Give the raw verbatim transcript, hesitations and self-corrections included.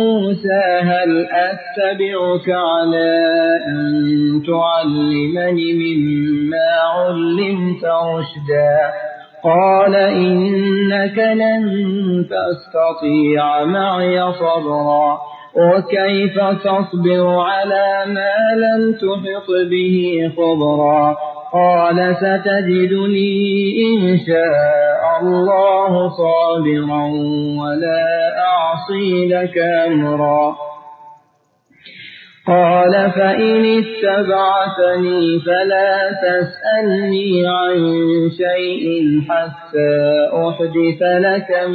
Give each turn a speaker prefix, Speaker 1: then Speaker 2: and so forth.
Speaker 1: موسى هل أتبعك على أن تعلمني مما علمت رشدا قال إنك لن تستطيع معي صبرا وكيف تصبر على ما لم تحط به خبرا قال ستجدني إن شاء الله صابرا ولا أعصي لك أمرا قال فإن اتبعتني فلا تسألني عن شيء حتى أحدث لك